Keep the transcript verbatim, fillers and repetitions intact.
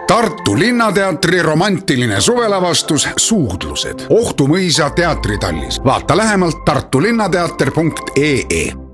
Tartu Linnateatri romantiline suvelavastus Suudlused. Ohtu mõisa teatritallis. Vaata lähemalt tartulinnateater punkt ee.